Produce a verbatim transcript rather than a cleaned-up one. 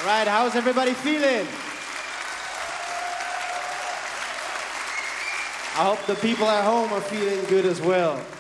Right, how's everybody feeling? I hope the people at home are feeling good as well.